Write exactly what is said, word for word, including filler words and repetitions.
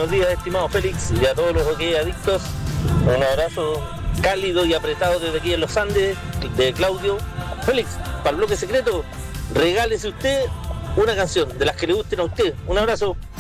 buenos días, estimado Félix, y a todos los hockey adictos. Un abrazo cálido y apretado desde aquí en los Andes, de Claudio. Félix, para el bloque secreto, regálese usted una canción de las que le gusten a usted. Un abrazo.